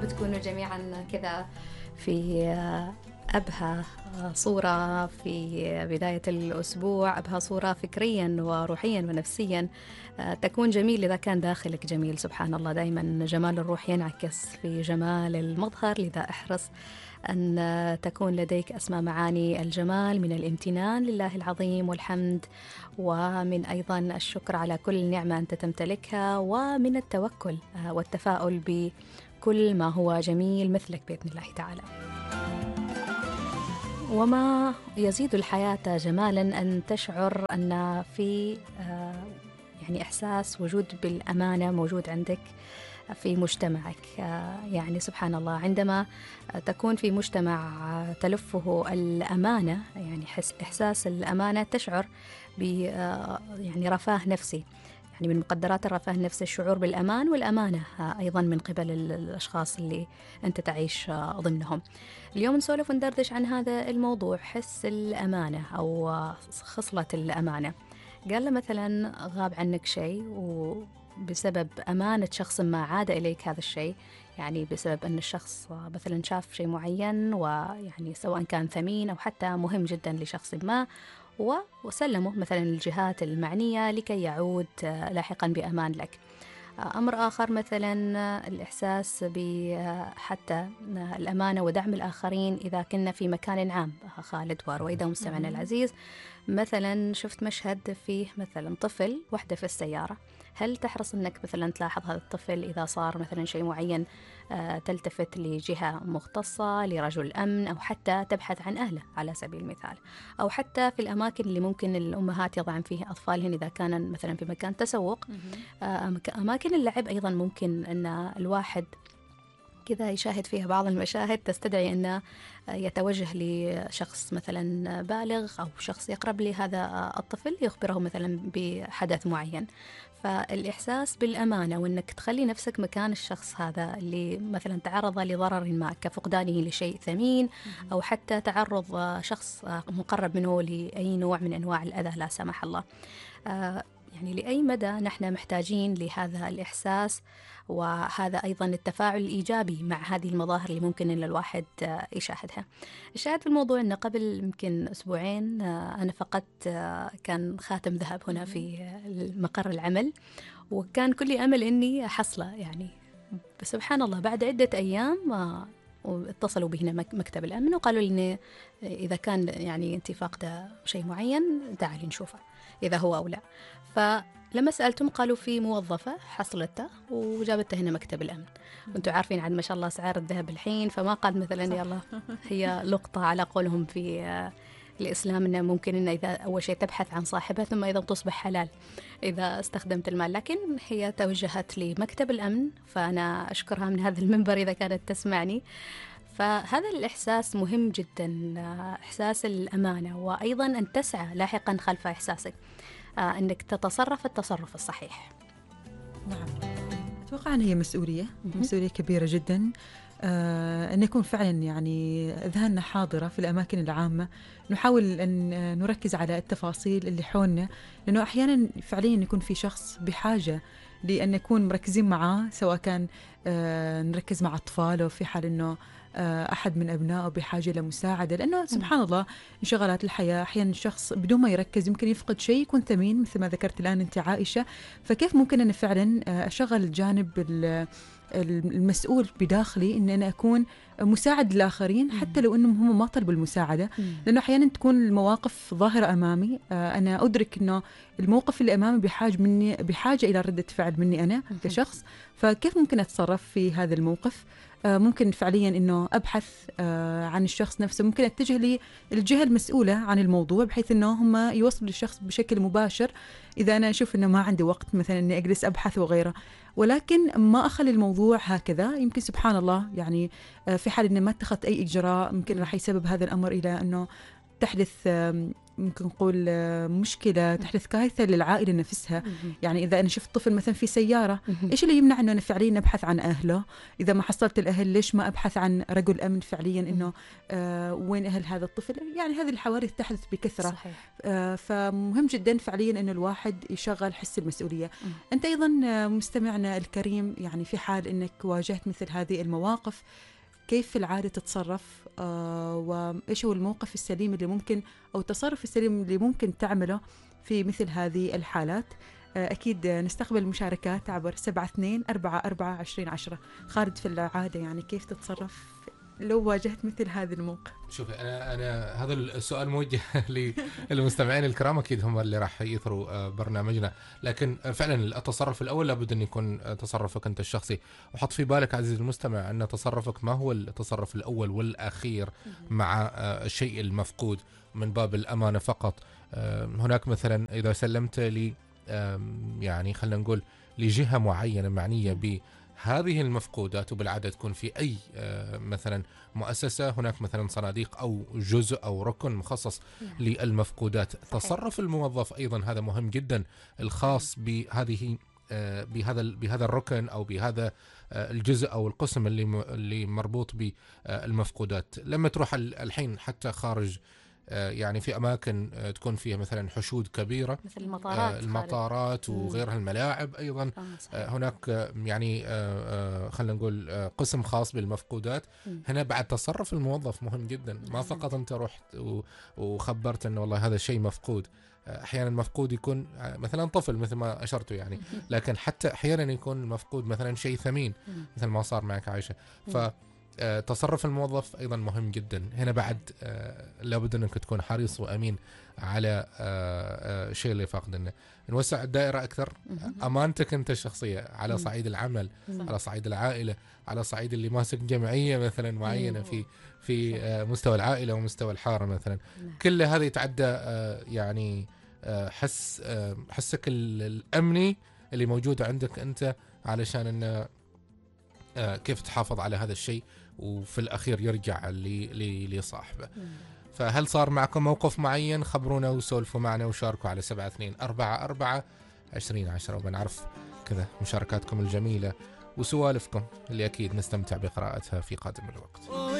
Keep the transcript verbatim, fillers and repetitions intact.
تكونوا جميعا كذا في أبهى صورة في بداية الأسبوع، أبهى صورة فكريا وروحيا ونفسيا تكون جميل إذا كان داخلك جميل. سبحان الله، دائما جمال الروح ينعكس في جمال المظهر، لذا احرص أن تكون لديك أسمى معاني الجمال من الامتنان لله العظيم والحمد، ومن أيضا الشكر على كل نعمة أنت تمتلكها، ومن التوكل والتفاؤل بكل ما هو جميل مثلك بإذن الله تعالى. وما يزيد الحياة جمالا أن تشعر أن في يعني إحساس وجود بالأمانة موجود عندك في مجتمعك. يعني سبحان الله، عندما تكون في مجتمع تلفه الأمانة، يعني إحساس الأمانة، تشعر ب يعني رفاه نفسي. يعني من مقدرات الرفاه النفسي الشعور بالأمان والأمانة أيضا من قبل الأشخاص اللي أنت تعيش ضمنهم. اليوم نسولف وندردش عن هذا الموضوع، حس الأمانة أو خصلة الأمانة. قال مثلا غاب عنك شيء وبسبب أمانة شخص ما عاد إليك هذا الشيء، يعني بسبب أن الشخص مثلا شاف شيء معين، ويعني سواء كان ثمين أو حتى مهم جدا لشخص ما، وسلمه مثلا الجهات المعنية لكي يعود لاحقا بأمان لك. أمر آخر مثلا الإحساس بحتى الأمانة ودعم الآخرين إذا كنا في مكان عام. خالد ورويدة مستمعنا العزيز، مثلا شفت مشهد فيه مثلا طفل وحده في السيارة، هل تحرص أنك مثلا تلاحظ هذا الطفل إذا صار مثلا شيء معين، تلتفت لجهة مختصة، لرجل أمن، أو حتى تبحث عن أهله على سبيل المثال، أو حتى في الأماكن اللي ممكن الأمهات يضعن فيها أطفالهن إذا كان مثلا في مكان تسوق، أماكن اللعب أيضا ممكن أن الواحد كذا يشاهد فيها بعض المشاهد تستدعي أن يتوجه لشخص مثلا بالغ أو شخص يقرب لهذا الطفل يخبره مثلا بحدث معين. فالإحساس بالأمانة وأنك تخلي نفسك مكان الشخص هذا اللي مثلا تعرض لضرر ما كفقدانه لشيء ثمين، أو حتى تعرض شخص مقرب منه لأي نوع من أنواع الأذى لا سمح الله. يعني لأي مدى نحن محتاجين لهذا الإحساس، وهذا أيضا التفاعل الإيجابي مع هذه المظاهر اللي ممكن أن الواحد يشاهدها. الشاهد في الموضوع أنه قبل يمكن أسبوعين أنا فقدت كان خاتم ذهب هنا في مقر العمل، وكان كل أمل أني أحصله يعني. سبحان الله، بعد عدة أيام واتصلوا بهنا مكتب الأمن وقالوا لي إذا كان يعني أنت فاقدة شيء معين تعالي نشوفه إذا هو أو لا. فلما سألتم قالوا في موظفة حصلته وجابته هنا مكتب الأمن. وانتم عارفين عاد ما شاء الله أسعار الذهب الحين، فما قال مثلا يلا هي لقطة على قولهم في الإسلام أنه ممكن أن إذا أول شيء تبحث عن صاحبها ثم أيضا تصبح حلال إذا استخدمت المال، لكن هي توجهت لمكتب الأمن، فأنا أشكرها من هذا المنبر إذا كانت تسمعني. فهذا الإحساس مهم جدا، إحساس الأمانة، وأيضا أن تسعى لاحقا خلف إحساسك أنك تتصرف التصرف الصحيح. نعم، أتوقع أن هي مسؤولية مسؤولية كبيرة جدا، آه أن يكون فعلا يعني أذهاننا حاضرة في الأماكن العامة، نحاول أن نركز على التفاصيل اللي حولنا، لأنه أحيانا فعليا يكون في شخص بحاجة لأن نكون مركزين معاه، سواء كان آه نركز مع أطفاله في حال أنه آه أحد من أبنائه بحاجة لمساعدة، لأنه سبحان الله انشغالات الحياة أحيانا الشخص بدون ما يركز يمكن يفقد شيء يكون ثمين مثل ما ذكرت الآن أنت عائشة. فكيف ممكن أن فعلا أشغل الجانب المسؤول بداخلي أن أنا أكون مساعد للآخرين حتى لو أنهم هم ما طلبوا المساعدة، لأنه أحيانا تكون المواقف ظاهرة أمامي، أنا أدرك أنه الموقف اللي أمامي بحاجة مني بحاجة إلى ردة فعل مني أنا كشخص، فكيف ممكن أتصرف في هذا الموقف؟ ممكن فعليا أنه أبحث عن الشخص نفسه، ممكن أتجه للجهة المسؤولة عن الموضوع بحيث أنه هم يوصلوا للشخص بشكل مباشر إذا أنا أشوف أنه ما عندي وقت مثلا أني أجلس أبحث وغيره، ولكن ما أخلي الموضوع هكذا. يمكن سبحان الله يعني في حال أنه ما اتخذت أي إجراء ممكن راح يسبب هذا الأمر إلى أنه تحدث ممكن نقول مشكلة، تحدث كارثة للعائلة نفسها. يعني إذا أنا شفت طفل مثلا في سيارة، إيش اللي يمنع إنه أنا فعليا نبحث عن أهله؟ إذا ما حصلت الأهل ليش ما أبحث عن رجل أمن فعليا إنه آه وين أهل هذا الطفل؟ يعني هذه الحوادث تحدث بكثرة. آه فمهم جدا فعليا إنه الواحد يشغل حس المسؤولية. أنت أيضا مستمعنا الكريم، يعني في حال إنك واجهت مثل هذه المواقف، كيف في العادة تتصرف؟ آه وإيش هو الموقف السليم اللي ممكن أو التصرف السليم اللي ممكن تعمله في مثل هذه الحالات؟ آه أكيد نستقبل المشاركات عبر سبعة اثنين أربعة أربعة عشرين عشرة. خالد، في العادة يعني كيف تتصرف لو واجهت مثل هذا الموقف؟ شوفي، أنا أنا هذا السؤال موجه للمستمعين الكرام، أكيد هم اللي راح يثروا برنامجنا، لكن فعلا التصرف الأول لابد أن يكون تصرفك أنت الشخصي. وحط في بالك عزيزي المستمع أن تصرفك ما هو التصرف الأول والأخير مع الشيء المفقود من باب الأمانة فقط. هناك مثلا إذا سلمت لي يعني خلينا نقول لجهة معينة معنية ب هذه المفقودات، وبالعادة تكون في أي مثلا مؤسسة هناك مثلا صناديق أو جزء أو ركن مخصص للمفقودات. تصرف الموظف أيضا هذا مهم جدا، الخاص بهذه بهذا بهذا الركن أو بهذا الجزء أو القسم اللي اللي مربوط بالمفقودات. لما تروح الحين حتى خارج، يعني في أماكن تكون فيها مثلا حشود كبيرة مثل المطارات, المطارات وغيرها، الملاعب أيضا آه هناك يعني آه خلينا نقول قسم خاص بالمفقودات. مم. هنا بعد تصرف الموظف مهم جدا، ما فقط أنت رحت وخبرت أنه والله هذا شيء مفقود. أحيانا المفقود يكون مثلا طفل مثل ما أشرتوا يعني، لكن حتى أحيانا يكون المفقود مثلا شيء ثمين مثل ما صار معك عائشة. ف آه، تصرف الموظف أيضا مهم جدا. هنا بعد آه، لابد أنك تكون حريص وأمين على آه، شيء اللي فاقدنه. نوسع الدائرة أكثر، أمانتك أنت الشخصية على صعيد العمل، على صعيد العائلة، على صعيد اللي ماسك جمعية مثلا معينة في في مستوى العائلة ومستوى الحارة مثلا. كل هذا يتعدى يعني حس حسك الأمني اللي موجود عندك أنت، علشان أنه كيف تحافظ على هذا الشيء وفي الأخير يرجع لصاحبه. فهل صار معكم موقف معين؟ خبرونا وسولفوا معنا وشاركوا على سبعة اثنين أربعة أربعة عشرين عشرة، وبنعرف كذا مشاركاتكم الجميلة وسوالفكم اللي أكيد نستمتع بقراءتها في قادم الوقت.